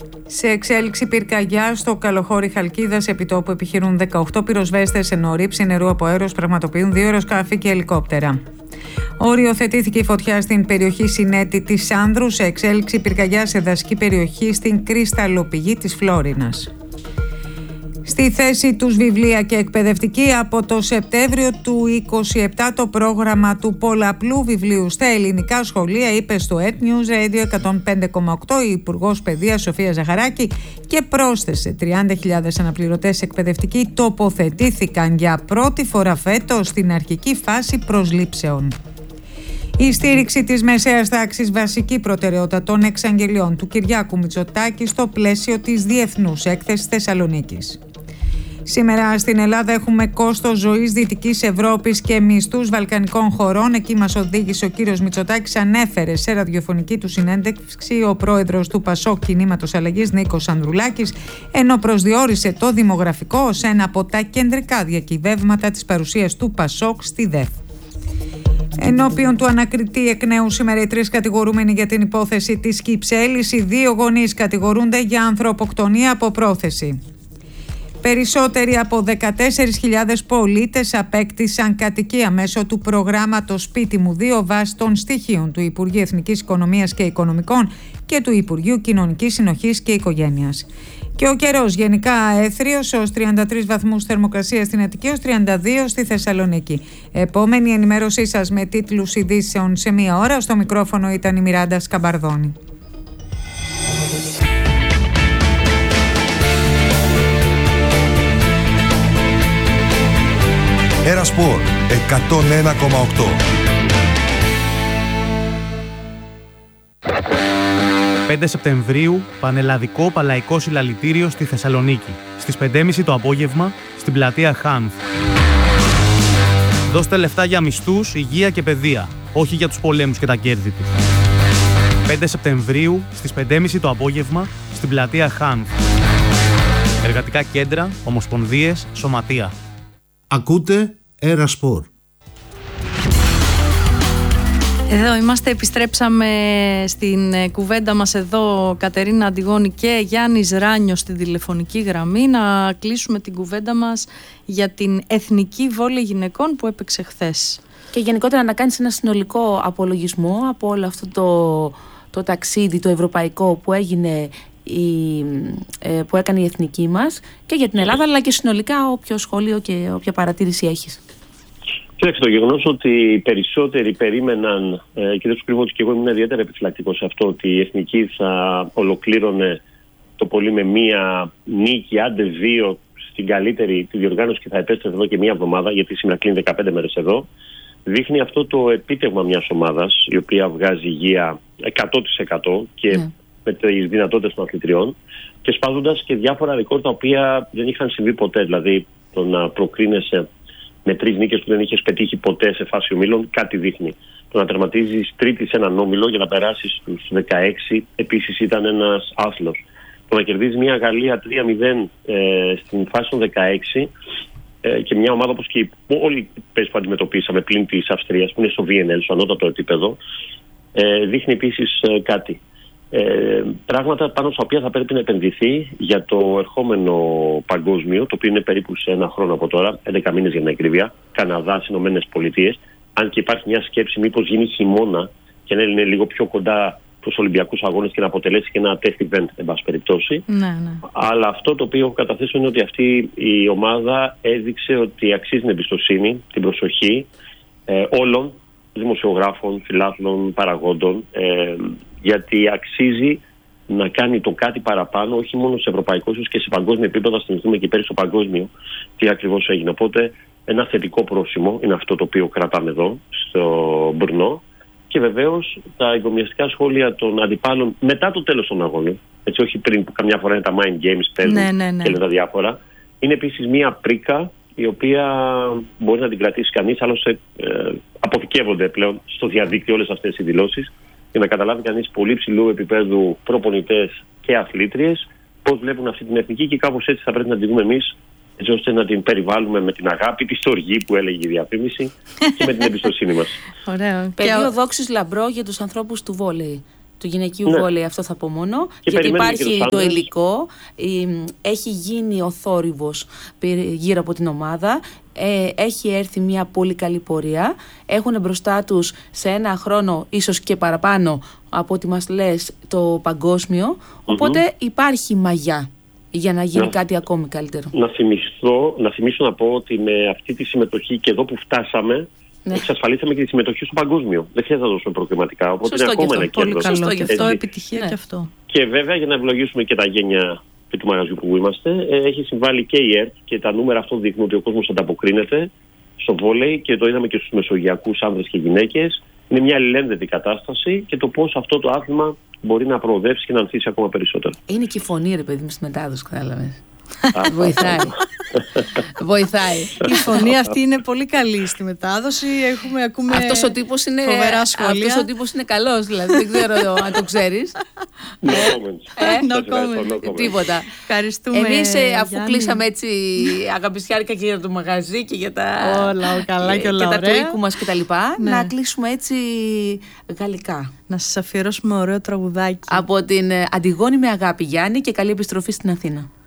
Σε εξέλιξη πυρκαγιά στο Καλοχώρι Χαλκίδας, επιτόπου επιχειρούν 18 πυροσβέστες, ενώ ρήψη νερού από αέρος πραγματοποιούν 2 αεροσκάφη και ελικόπτερα. Οριοθετήθηκε η φωτιά στην περιοχή Συνέτη της Άνδρου, σε εξέλιξη πυρκαγιά σε δασική περιοχή στην κρυσταλλοπηγή της Φλόρινας. Στη θέση τους βιβλία και εκπαιδευτική, από το Σεπτέμβριο του 2027 το πρόγραμμα του πολλαπλού βιβλίου στα ελληνικά σχολεία, είπε στο ETNews Radio 105,8 η Υπουργός Παιδείας Σοφία Ζαχαράκη και πρόσθεσε 30.000 αναπληρωτές εκπαιδευτικοί τοποθετήθηκαν για πρώτη φορά φέτος στην αρχική φάση προσλήψεων. Η στήριξη της μεσαίας τάξης, βασική προτεραιότητα των εξαγγελιών του Κυριάκου Μητσοτάκη στο πλαίσιο της Διεθνούς Έκθεσης Θεσσαλονίκης. Σήμερα στην Ελλάδα έχουμε κόστος ζωής Δυτικής Ευρώπης και μισθούς βαλκανικών χωρών. Εκεί μας οδήγησε ο κύριος Μητσοτάκης, ανέφερε σε ραδιοφωνική του συνέντευξη ο πρόεδρος του ΠΑΣΟΚ Κινήματος Αλλαγής Νίκος Ανδρουλάκης, ενώ προσδιορίσε το δημογραφικό ως ένα από τα κεντρικά διακυβεύματα της παρουσίας του ΠΑΣΟΚ στη ΔΕΦ. Ενώπιον του ανακριτή εκ νέου σήμερα οι 3 κατηγορούμενοι για την υπόθεση της Κυψέλης. Οι 2 γονείς κατηγορούνται για ανθρωποκτονία από πρόθεση. Περισσότεροι από 14.000 πολίτες απέκτησαν κατοικία μέσω του προγράμματος Σπίτι μου 2 βάσει των στοιχείων του Υπουργείου Εθνικής Οικονομίας και Οικονομικών και του Υπουργείου Κοινωνικής Συνοχής και Οικογένειας. Και ο καιρός γενικά αέθριος, ως 33 βαθμούς θερμοκρασία στην Αττική, ως 32 στη Θεσσαλονίκη. Επόμενη ενημέρωσή σας με τίτλους ειδήσεων σε 1 ώρα. Στο μικρόφωνο ήταν η Μιράντα Σκαμπαρδόνη. Ένα Σπορ 101,8. 5 Σεπτεμβρίου, πανελλαδικό παλαϊκό συλλαλητήριο στη Θεσσαλονίκη. Στις 5.30 το απόγευμα, στην πλατεία Χάνθ. Δώστε λεφτά για μισθούς, υγεία και παιδεία, όχι για τους πολέμους και τα κέρδη του. 5 Σεπτεμβρίου, στις 5.30 το απόγευμα, στην πλατεία Χάνθ. Εργατικά κέντρα, ομοσπονδίες, σωματεία. Ακούτε Ένα Σπορ. Εδώ είμαστε, επιστρέψαμε στην κουβέντα μας εδώ, Κατερίνα Αντιγόνη και Γιάννης Ράνιος στην τηλεφωνική γραμμή, να κλείσουμε την κουβέντα μας για την εθνική βόλεϊ γυναικών που έπαιξε χθες. Και γενικότερα να κάνεις ένα συνολικό απολογισμό από όλο αυτό το ταξίδι, το ευρωπαϊκό που έγινε που έκανε η εθνική μας και για την Ελλάδα, αλλά και συνολικά όποιο σχόλιο και όποια παρατήρηση έχεις. Κοίταξε, το γεγονός ότι οι περισσότεροι περίμεναν, και δεν σου κρύβω ότι και εγώ ήμουν ιδιαίτερα επιφυλακτικός σε αυτό, ότι η εθνική θα ολοκλήρωνε το πολύ με 1 νίκη, άντε 2 στην καλύτερη τη διοργάνωση και θα επέστρεφε εδώ και 1 εβδομάδα, γιατί σήμερα κλείνει 15 μέρες εδώ, δείχνει αυτό το επίτευγμα μιας ομάδας η οποία βγάζει υγεία 100% και με τις δυνατότητες των αθλητριών και σπάζοντας και διάφορα ρεκόρ τα οποία δεν είχαν συμβεί ποτέ. Δηλαδή το να προκρίνεσαι με 3 νίκες που δεν είχες πετύχει ποτέ σε φάση ομίλων, κάτι δείχνει. Το να τερματίζεις τρίτη σε έναν όμιλο για να περάσεις στους 16 επίσης ήταν ένας άθλος. Το να κερδίζεις μια Γαλλία 3-0 στην φάση των 16 και μια ομάδα όπως και όλοι οι παίκτες που αντιμετωπίσαμε πλην της Αυστρίας, που είναι στο VNL, στο ανώτατο επίπεδο, δείχνει επίσης κάτι. Πράγματα πάνω στα οποία θα πρέπει να επενδυθεί για το ερχόμενο παγκόσμιο, το οποίο είναι περίπου σε 1 χρόνο από τώρα, 11 μήνες για την ακρίβεια, Καναδάς, Ηνωμένες Πολιτείες. Αν και υπάρχει μια σκέψη μήπως γίνει χειμώνα και να είναι λίγο πιο κοντά στους Ολυμπιακούς Αγώνες και να αποτελέσει και ένα test event, εν πάση περιπτώσει. Ναι. Αλλά αυτό το οποίο έχω καταθέσει είναι ότι αυτή η ομάδα έδειξε ότι αξίζει την εμπιστοσύνη, την προσοχή όλων, δημοσιογράφων, φιλάθλων, παραγόντων, γιατί αξίζει να κάνει το κάτι παραπάνω, όχι μόνο σε ευρωπαϊκό, ίσως και σε παγκόσμιο επίπεδο. Θα θυμηθούμε και πέρυσι στο παγκόσμιο τι ακριβώς έγινε. Οπότε, ένα θετικό πρόσημο είναι αυτό το οποίο κρατάμε εδώ, στο Μπρνό. Και βεβαίως τα εγκομιαστικά σχόλια των αντιπάλων μετά το τέλος των αγώνων, έτσι, όχι πριν που καμιά φορά είναι τα mind games παίζουν και λένε τα διάφορα. Είναι επίσης μία πρίκα η οποία μπορεί να την κρατήσει κανείς, άλλωστε αποθηκεύονται πλέον στο διαδίκτυο όλες αυτές οι δηλώσεις, για να καταλάβει κανείς πολύ ψηλού επίπεδου προπονητές και αθλήτριες πώς βλέπουν αυτή την εθνική και κάπως έτσι θα πρέπει να την δούμε εμείς, έτσι ώστε να την περιβάλλουμε με την αγάπη, τη στοργή που έλεγε η διαφήμιση και με την εμπιστοσύνη μας. Ωραίο. Πεδίο δόξης λαμπρό για τους ανθρώπους του βόλεϊ. του γυναικείου βόλεϊ, αυτό θα πω μόνο. Και γιατί περιμένουμε υπάρχει και το άντρες. υλικό, έχει γίνει ο θόρυβος γύρω από την ομάδα, έχει έρθει μια πολύ καλή πορεία. Έχουν μπροστά τους σε ένα χρόνο, ίσως και παραπάνω από ό,τι μας λες, το παγκόσμιο. Οπότε υπάρχει μαγιά για να γίνει κάτι ακόμη καλύτερο. Να θυμίσω να πω ότι με αυτή τη συμμετοχή και εδώ που φτάσαμε, εξασφαλίσαμε και τη συμμετοχή στο παγκόσμιο. Δεν χρειάζεται να δώσουμε προκριματικά. Οπότε Σωστό είναι ακόμα ένα Πολύ κέρδος. καλό και αυτό, Έτσι. επιτυχία και αυτό. Και βέβαια, για να ευλογήσουμε και τα γένια του μαγαζιού που είμαστε, έχει συμβάλει και η ΕΡΤ και τα νούμερα αυτό δείχνουν ότι ο κόσμος ανταποκρίνεται στο βόλεϊ και το είδαμε και στους μεσογειακούς άνδρες και γυναίκες. Είναι μια αλληλένδετη κατάσταση και το πώς αυτό το άθλημα μπορεί να προοδεύσει και να ανθίσει ακόμα περισσότερο. Είναι και η φωνή, ρε παιδί μου, στη μετάδοση, κατάλαβες. Βοηθάει. Η φωνή αυτή είναι πολύ καλή στη μετάδοση. Ακούμε Αυτός ο τύπος είναι, φοβερά σχόλια. αυτός ο τύπος είναι καλός, δηλαδή. Δεν ξέρω αν το ξέρεις. No comments. No comment. Τίποτα. Ευχαριστούμε. Εμείς αφού Γιάννη. κλείσαμε έτσι αγαπησιάρικα και για το μαγαζί και για τα, Όλα καλά και όλα τα του ωραία. οίκου μας και τα λοιπά, Ναι. να κλείσουμε έτσι γαλλικά. Να σας αφιερώσουμε ωραίο τραγουδάκι. Από την Αντιγόνη με αγάπη, Γιάννη, και καλή επιστροφή στην Αθήνα.